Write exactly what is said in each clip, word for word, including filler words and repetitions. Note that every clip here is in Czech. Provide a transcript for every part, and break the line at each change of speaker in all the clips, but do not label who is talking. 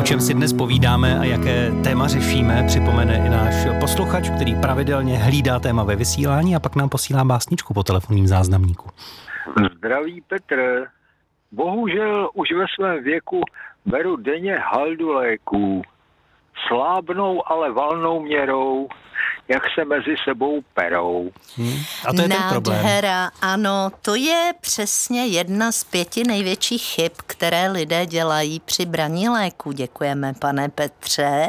O čem si dnes povídáme a jaké téma řešíme, připomene i náš posluchač, který pravidelně hlídá téma ve vysílání a pak nám posílá básničku po telefonním záznamníku.
Zdraví Petr. Bohužel už ve svém věku beru denně haldu léků. Slábnou, ale valnou měrou, jak se mezi sebou perou.
Hmm. A to je ten problém.
Nádhera, ano, to je přesně jedna z pěti největších chyb, které lidé dělají při braní léku. Děkujeme, pane Petře.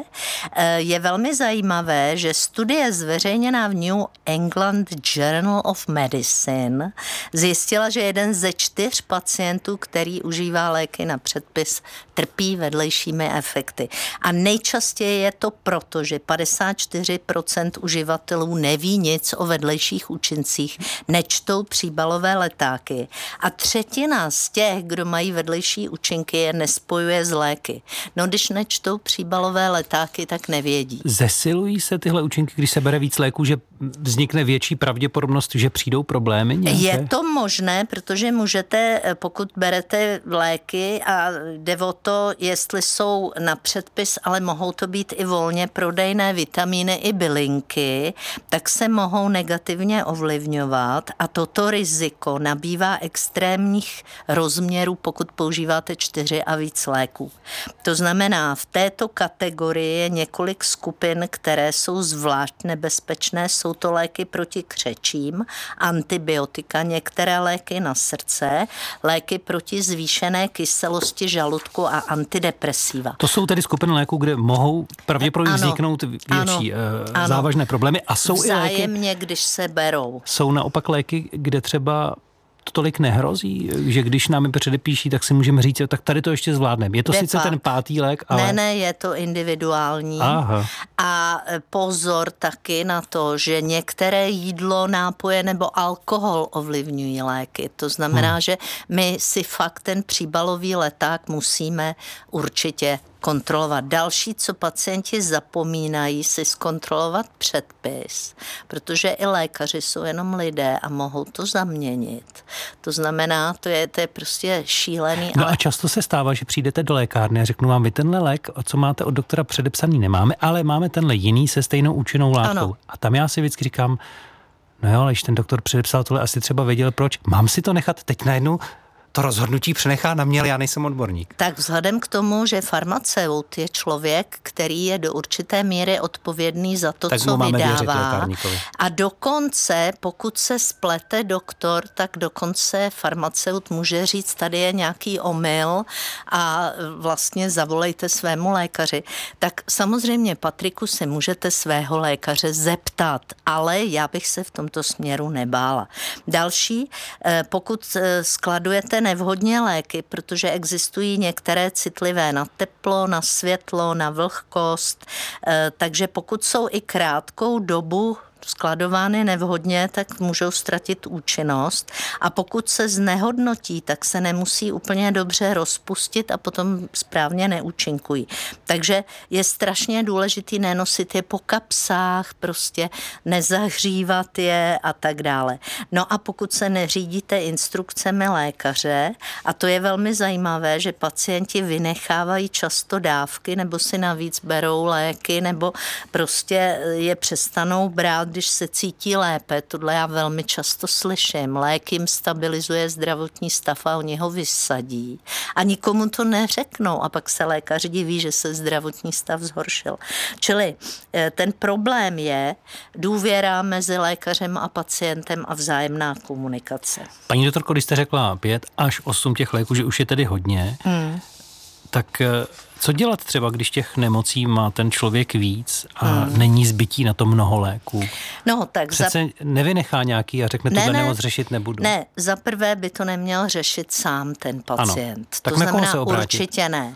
Je velmi zajímavé, že studie zveřejněná v New England Journal of Medicine zjistila, že jeden ze čtyř pacientů, který užívá léky na předpis, trpí vedlejšími efekty. A nejčastěji je to proto, že padesát čtyři procent uživatelů neví nic o vedlejších účincích, nečtou příbalové letáky. A třetina z těch, kdo mají vedlejší účinky, je nespojuje s léky. No, když nečtou příbalové letáky, tak nevědí.
Zesilují se tyhle účinky, když se bere víc léků, že vznikne větší pravděpodobnost, že přijdou problémy nějaké?
Je to možné, protože můžete, pokud berete léky a jde o to, jestli jsou na předpis, ale mohou to být i volně prodejné vitamíny i bylinky, tak se mohou negativně ovlivňovat a toto riziko nabývá extrémních rozměrů, pokud používáte čtyři a víc léků. To znamená, v této kategorii je několik skupin, které jsou zvlášť nebezpečné. Jsou to léky proti křečím, antibiotika, některé léky na srdce, léky proti zvýšené kyselosti žaludku a antidepresiva.
To jsou tedy skupiny léků, kde mohou pravděpodobně vzniknout větší ano, závažné problémy a jsou
vzájemně,
i léky,
když se berou.
Jsou naopak léky, kde třeba to tolik nehrozí, že když nám je předepíší, tak si můžeme říct, tak tady to ještě zvládneme. Je to
De
sice
fakt.
ten pátý lék, ale...
Ne, ne, je to individuální.
Aha.
A pozor taky na to, že některé jídlo, nápoje nebo alkohol ovlivňují léky. To znamená, hmm. že my si fakt ten příbalový leták musíme určitě kontrolovat. Další, co pacienti zapomínají, si zkontrolovat předpis, protože i lékaři jsou jenom lidé a mohou to zaměnit. To znamená, to je, to je prostě šílený.
No
ale...
a často se stává, že přijdete do lékárny a řeknu vám, vy tenhle lék, co máte od doktora předepsaný, nemáme, ale máme tenhle jiný se stejnou účinnou látkou. Ano. A tam já si vždycky říkám, no jo, ale když ten doktor předepsal tohle, asi třeba věděl proč. Mám si to nechat teď najednou to rozhodnutí přenechá na mě, ale já nejsem odborník.
Tak vzhledem k tomu, že farmaceut je člověk, který je do určité míry odpovědný za to,
tak
co vydává.
A
dokonce, pokud se splete doktor, tak dokonce farmaceut může říct, tady je nějaký omyl a vlastně zavolejte svému lékaři. Tak samozřejmě, Patriku, se můžete svého lékaře zeptat, ale já bych se v tomto směru nebála. Další, pokud skladujete nevhodně léky, protože existují některé citlivé na teplo, na světlo, na vlhkost, takže pokud jsou i krátkou dobu skladovány nevhodně, tak můžou ztratit účinnost a pokud se znehodnotí, tak se nemusí úplně dobře rozpustit a potom správně neúčinkují. Takže je strašně důležitý nenosit je po kapsách, prostě nezahřívat je a tak dále. No a pokud se neřídíte instrukcemi lékaře, a to je velmi zajímavé, že pacienti vynechávají často dávky nebo si navíc berou léky nebo prostě je přestanou brát, když se cítí lépe. Tohle já velmi často slyším. Lék jim stabilizuje zdravotní stav a oni ho vysadí. A nikomu to neřeknou. A pak se lékař diví, že se zdravotní stav zhoršil. Čili ten problém je důvěra mezi lékařem a pacientem a vzájemná komunikace.
Paní doktorko, když jste řekla pět až osm těch léků, že už je tedy hodně, hmm. tak co dělat třeba, když těch nemocí má ten člověk víc a hmm. není zbytí na to mnoho léků?
No, tak
Přece za... nevynechá nějaký a řekne,
ne,
tuhle
ne,
nemoc řešit nebudu.
Ne, za prvé by to neměl řešit sám ten pacient.
Ano. Tak
to
na koho
znamená
se obrátit?
Určitě ne.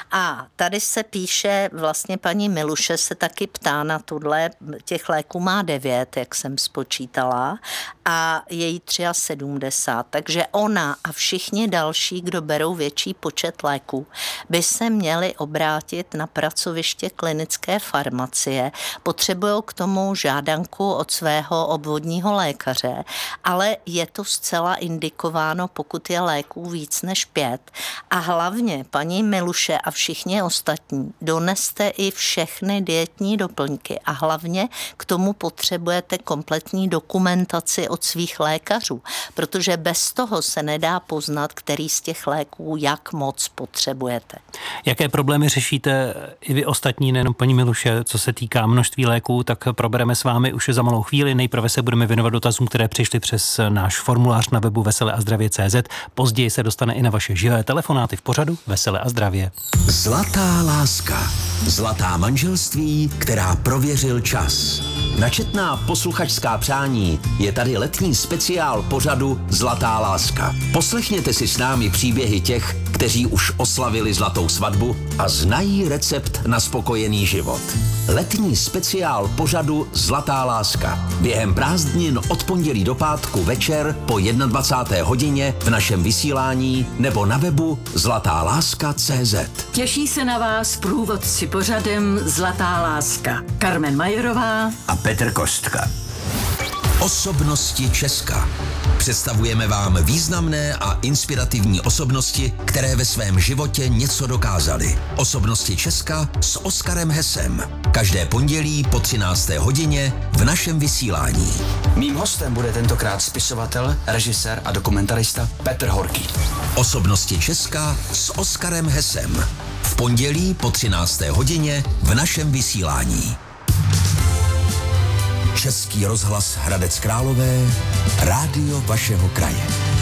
A tady se píše, vlastně paní Miluše se taky ptá na tuhle, těch léků má devět, jak jsem spočítala, a je jí sedmdesát tři, takže ona a všichni další, kdo berou větší počet léků, by se měli obrátit na pracoviště klinické farmacie. Potřebují k tomu žádanku od svého obvodního lékaře, ale je to zcela indikováno, pokud je léků víc než pět. A hlavně, paní Miluše a všichni ostatní, doneste i všechny dietní doplňky a hlavně k tomu potřebujete kompletní dokumentaci od svých lékařů, protože bez toho se nedá poznat, který z těch léků jak moc potřebujete.
Jaké problémy řešíte i vy ostatní, nejenom paní Miluše, co se týká množství léků, tak probereme s vámi už za malou chvíli. Nejprve se budeme věnovat dotazům, které přišly přes náš formulář na webu vesele a zdravě tečka cé zet. Později se dostane i na vaše živé telefonáty v pořadu Vesele a zdravě.
Zlatá láska. Zlatá manželství, která prověřil čas. Načetná posluchačská přání je tady letní speciál pořadu Zlatá láska. Poslechněte si s námi příběhy těch, kteří už oslavili zlatou svatbu a znají recept na spokojený život. Letní speciál pořadu Zlatá láska. Během prázdnin od pondělí do pátku večer po dvacáté jedné hodině v našem vysílání nebo na webu zlatá láska tečka cé zet.
Těší se na vás průvodci pořadem Zlatá láska. Carmen Majerová
a Petr Kostka. Osobnosti Česka. Představujeme vám významné a inspirativní osobnosti, které ve svém životě něco dokázaly. Osobnosti Česka s Oskarem Hesem. Každé pondělí po třinácté hodině v našem vysílání.
Mým hostem bude tentokrát spisovatel, režisér a dokumentarista Petr Horký.
Osobnosti Česka s Oskarem Hesem. V pondělí po třinácté hodině v našem vysílání. Český rozhlas Hradec Králové, rádio vašeho kraje.